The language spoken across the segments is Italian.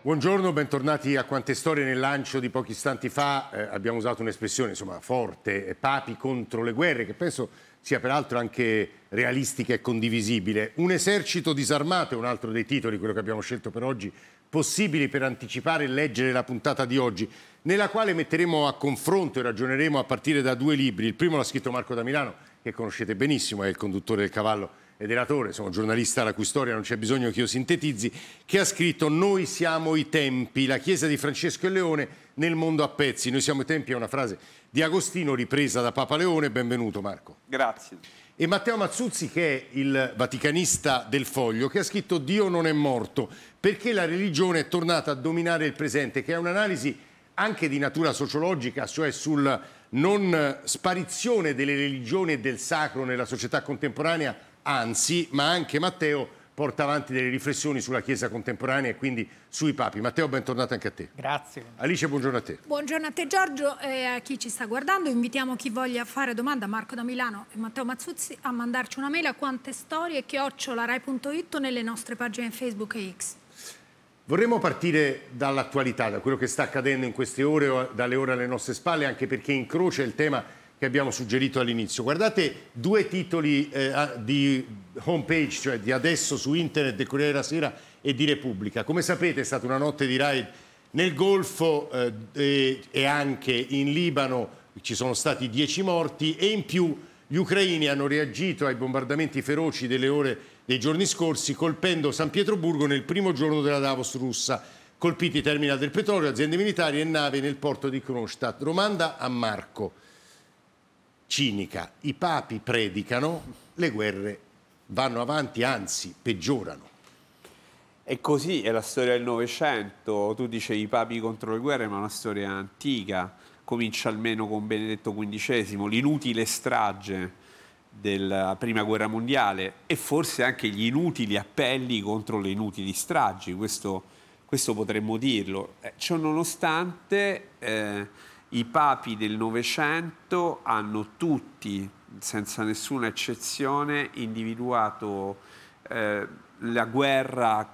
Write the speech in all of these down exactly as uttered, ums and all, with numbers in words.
Buongiorno, bentornati a Quante Storie. Nel lancio di pochi istanti fa eh, abbiamo usato un'espressione insomma forte, eh, papi contro le guerre, che penso sia peraltro anche realistica e condivisibile. Un esercito disarmato è un altro dei titoli, quello che abbiamo scelto per oggi, possibili per anticipare e leggere la puntata di oggi, nella quale metteremo a confronto e ragioneremo a partire da due libri. Il primo l'ha scritto Marco da Milano, che conoscete benissimo, è il conduttore del Cavallo ed Eratore, sono giornalista la cui storia non c'è bisogno che io sintetizzi, che ha scritto Noi siamo i tempi, la Chiesa di Francesco e Leone nel mondo a pezzi. Noi siamo i tempi è una frase di Agostino ripresa da Papa Leone. Benvenuto Marco. Grazie. E Matteo Mazzuzzi, che è il vaticanista del Foglio, che ha scritto Dio non è morto, perché la religione è tornata a dominare il presente, che è un'analisi anche di natura sociologica, cioè sul non sparizione delle religioni e del sacro nella società contemporanea. Anzi, ma anche Matteo porta avanti delle riflessioni sulla Chiesa contemporanea e quindi sui papi. Matteo, bentornato anche a te. Grazie. Alice, buongiorno a te. Buongiorno a te Giorgio e a chi ci sta guardando. Invitiamo chi voglia fare domanda a Marco da Milano e Matteo Mazzuzzi a mandarci una mail a quantestorie chiocciola rai punto it o nelle nostre pagine Facebook e X. Vorremmo partire dall'attualità, da quello che sta accadendo in queste ore, dalle ore alle nostre spalle, anche perché incrocia il tema che abbiamo suggerito all'inizio. Guardate due titoli eh, di homepage, cioè di adesso su internet del Corriere della Sera e di Repubblica. Come sapete è stata una notte di raid nel Golfo eh, e, e anche in Libano, ci sono stati dieci morti e in più gli ucraini hanno reagito ai bombardamenti feroci delle ore dei giorni scorsi colpendo San Pietroburgo nel primo giorno della Davos russa. Colpiti terminal del petrolio, aziende militari e navi nel porto di Kronstadt. Domanda a Marco. Cinica, i papi predicano, le guerre vanno avanti, anzi peggiorano. E così è la storia del Novecento. Tu dicevi i papi contro le guerre, ma è una storia antica. Comincia almeno con Benedetto quindicesimo, l'inutile strage della Prima Guerra Mondiale e forse anche gli inutili appelli contro le inutili stragi. Questo, questo potremmo dirlo. Eh, ciò nonostante... Eh, I papi del Novecento hanno tutti, senza nessuna eccezione, individuato eh, la guerra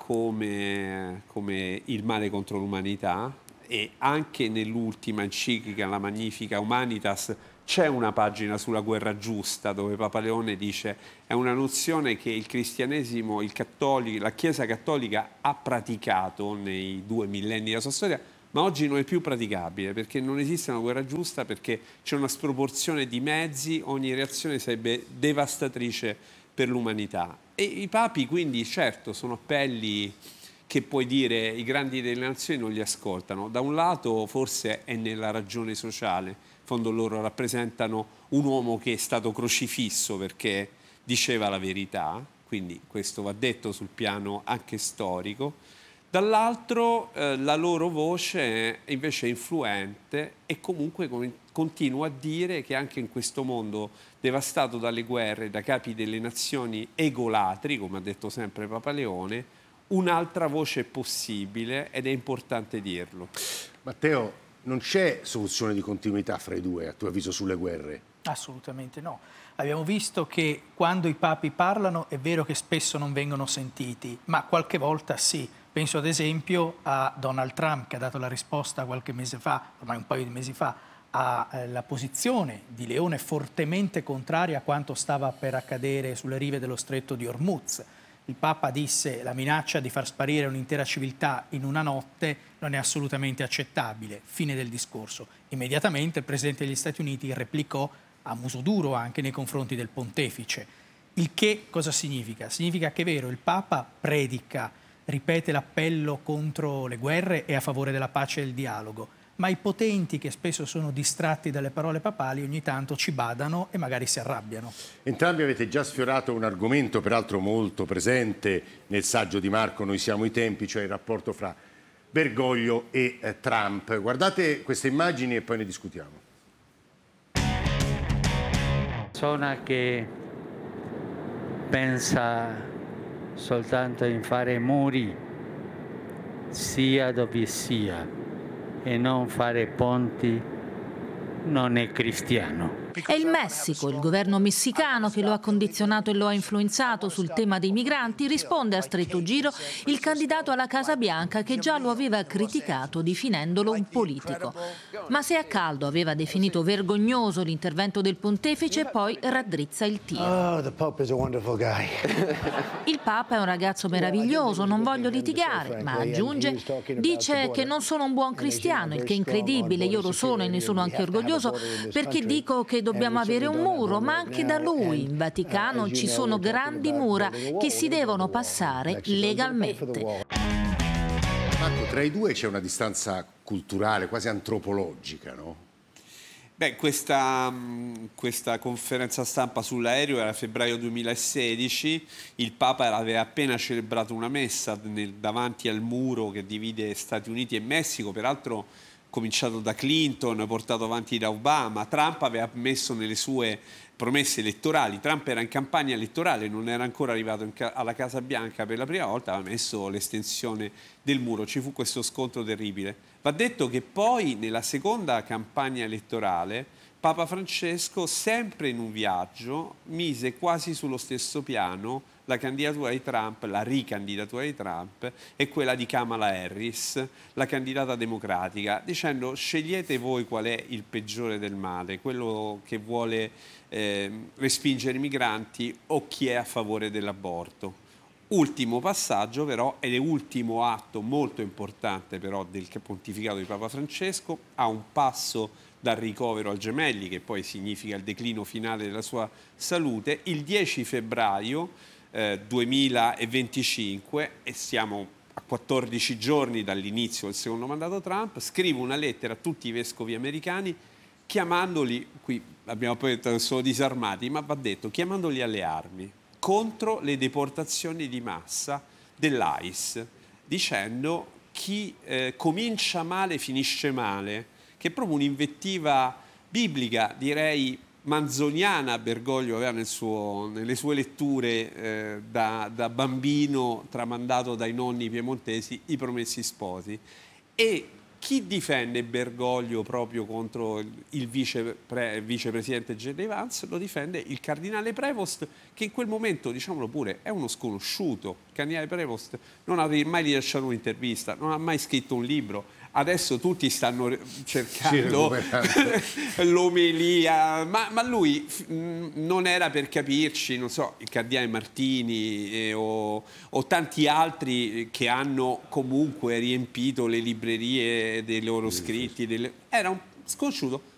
come, come il male contro l'umanità e anche nell'ultima enciclica, la Magnifica Humanitas, c'è una pagina sulla guerra giusta dove Papa Leone dice è una nozione che il cristianesimo, il cattolico, la Chiesa cattolica ha praticato nei due millenni della sua storia, ma oggi non è più praticabile perché non esiste una guerra giusta, perché c'è una sproporzione di mezzi, ogni reazione sarebbe devastatrice per l'umanità. E i papi quindi certo sono appelli che puoi dire i grandi delle nazioni non li ascoltano. Da un lato forse è nella ragione sociale, in fondo loro rappresentano un uomo che è stato crocifisso perché diceva la verità, quindi questo va detto sul piano anche storico. Dall'altro eh, la loro voce è invece influente e comunque com- continua a dire che anche in questo mondo devastato dalle guerre, da capi delle nazioni egolatri, come ha detto sempre Papa Leone, un'altra voce è possibile ed è importante dirlo. Matteo, non c'è soluzione di continuità fra i due, a tuo avviso, sulle guerre? Assolutamente no. Abbiamo visto che quando i papi parlano è vero che spesso non vengono sentiti, ma qualche volta sì. Penso ad esempio a Donald Trump che ha dato la risposta qualche mese fa, ormai un paio di mesi fa, alla posizione di Leone fortemente contraria a quanto stava per accadere sulle rive dello stretto di Hormuz. Il Papa disse la minaccia di far sparire un'intera civiltà in una notte non è assolutamente accettabile. Fine del discorso. Immediatamente il Presidente degli Stati Uniti replicò a muso duro anche nei confronti del pontefice. Il che cosa significa? Significa che è vero, il Papa predica, ripete l'appello contro le guerre e a favore della pace e del dialogo, ma i potenti che spesso sono distratti dalle parole papali ogni tanto ci badano e magari si arrabbiano. Entrambi avete già sfiorato un argomento peraltro molto presente nel saggio di Marco Noi siamo i tempi, cioè il rapporto fra Bergoglio e eh, Trump. Guardate queste immagini e poi ne discutiamo. Persona che pensa soltanto in fare muri sia dove sia e non fare ponti non è cristiano. È il Messico, il governo messicano che lo ha condizionato e lo ha influenzato sul tema dei migranti, risponde a stretto giro il candidato alla Casa Bianca che già lo aveva criticato definendolo un politico. Ma se a caldo aveva definito vergognoso l'intervento del pontefice, poi raddrizza il tiro. Oh, the Pope is a wonderful guy. Il Papa è un ragazzo meraviglioso, non voglio litigare, ma aggiunge, dice che non sono un buon cristiano, il che è incredibile, io lo sono e ne sono anche orgoglioso, perché dico che dobbiamo avere un muro, ma anche da lui in Vaticano ci sono grandi mura che si devono passare legalmente. Marco, tra i due c'è una distanza culturale, quasi antropologica, no? Beh, questa, questa conferenza stampa sull'aereo era febbraio duemilasedici, il Papa aveva appena celebrato una messa nel, davanti al muro che divide Stati Uniti e Messico, peraltro cominciato da Clinton, portato avanti da Obama. Trump aveva messo nelle sue promesse elettorali, Trump era in campagna elettorale, non era ancora arrivato in ca- alla Casa Bianca per la prima volta, aveva messo l'estensione del muro, ci fu questo scontro terribile. Va detto che poi nella seconda campagna elettorale Papa Francesco, sempre in un viaggio, mise quasi sullo stesso piano la candidatura di Trump, la ricandidatura di Trump e quella di Kamala Harris, la candidata democratica, dicendo scegliete voi qual è il peggiore del male, quello che vuole eh, respingere i migranti o chi è a favore dell'aborto. Ultimo passaggio però, ed è ultimo atto molto importante però del pontificato di Papa Francesco, a un passo dal ricovero al Gemelli, che poi significa il declino finale della sua salute, il dieci febbraio eh, duemilaventicinque, e siamo a quattordici giorni dall'inizio del secondo mandato Trump, scrive una lettera a tutti i vescovi americani chiamandoli, qui abbiamo poi detto che sono disarmati, ma va detto, chiamandoli alle armi contro le deportazioni di massa dell'I C E, dicendo chi eh, comincia male finisce male, che è proprio un'invettiva biblica, direi manzoniana. Bergoglio aveva nel suo, nelle sue letture eh, da, da bambino, tramandato dai nonni piemontesi, i Promessi Sposi. E chi difende Bergoglio proprio contro il vice pre, vicepresidente J D Vance? Lo difende il cardinale Prevost, che in quel momento, diciamolo pure, è uno sconosciuto. Il cardinale Prevost non ha mai rilasciato un'intervista, non ha mai scritto un libro. Adesso tutti stanno cercando l'omelia, ma, ma lui mh, non era, per capirci, non so, il cardinale Martini eh, o, o tanti altri che hanno comunque riempito le librerie dei loro scritti, delle, era un sconosciuto.